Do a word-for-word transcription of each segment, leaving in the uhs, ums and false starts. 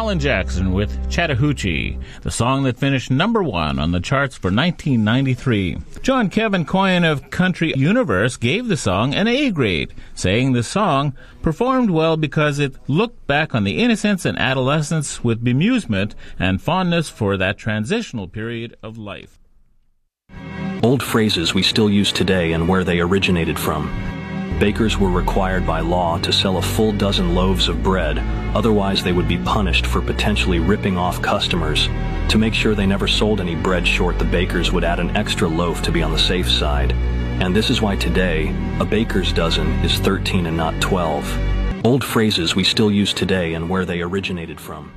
Alan Jackson with Chattahoochee, the song that finished number one on the charts for nineteen ninety-three. John Kevin Coyne of Country Universe gave the song an A grade, saying the song performed well because it looked back on the innocence and adolescence with bemusement and fondness for that transitional period of life. Old phrases we still use today and where they originated from. Bakers were required by law to sell a full dozen loaves of bread, otherwise they would be punished for potentially ripping off customers. To make sure they never sold any bread short, the bakers would add an extra loaf to be on the safe side. And this is why today, a baker's dozen is thirteen and not twelve. Old phrases we still use today and where they originated from.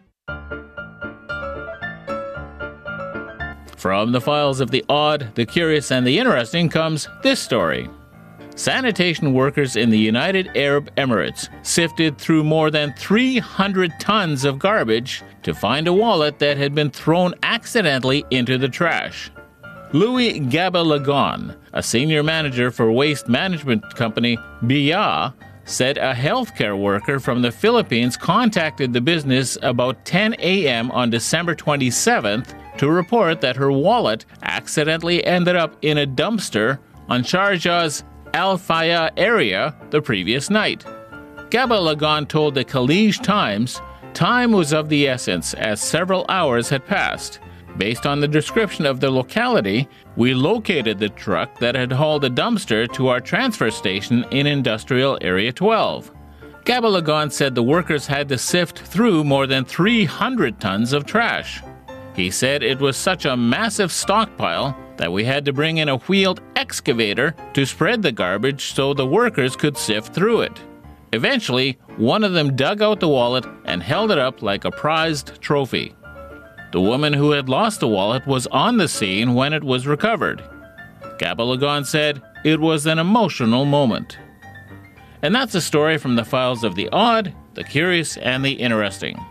From the files of the odd, the curious, and the interesting comes this story. Sanitation workers in the United Arab Emirates sifted through more than three hundred tons of garbage to find a wallet that had been thrown accidentally into the trash. Louis Gabalagon, a senior manager for waste management company B I A, said a healthcare worker from the Philippines contacted the business about ten a.m. on December twenty-seventh to report that her wallet accidentally ended up in a dumpster on Sharjah's Al Faya area the previous night. Gabalagon told the Khaleej Times time was of the essence as several hours had passed. Based on the description of the locality, we located the truck that had hauled the dumpster to our transfer station in Industrial Area twelve. Gabalagon said the workers had to sift through more than three hundred tons of trash. He said it was such a massive stockpile that we had to bring in a wheeled excavator to spread the garbage so the workers could sift through it. Eventually, one of them dug out the wallet and held it up like a prized trophy. The woman who had lost the wallet was on the scene when it was recovered. Gabalagon said it was an emotional moment. And that's a story from the files of the odd, the curious, and the interesting.